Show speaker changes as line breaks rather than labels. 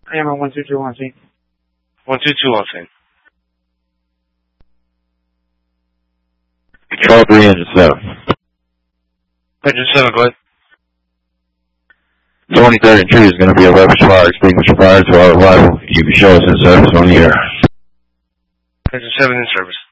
I am on 122 on scene.
122 on scene.
Control 3, engine 7.
Engine 7, go ahead.
23rd and Tree is going to be a weapons fire extinguisher prior to our arrival. You can show us in service on the air.
Engine 7 in service.